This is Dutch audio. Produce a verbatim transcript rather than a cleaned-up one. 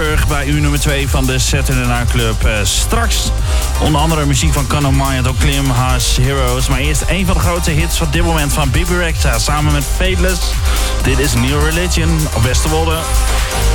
terug bij uur nummer twee van de Saturday Night Club. Uh, straks onder andere muziek van Conor Maya, Don Klim, Haas, Heroes. Maar eerst een van de grote hits van dit moment van Bebe Rexha samen met Fateless. Dit is New Religion op Westerwolde.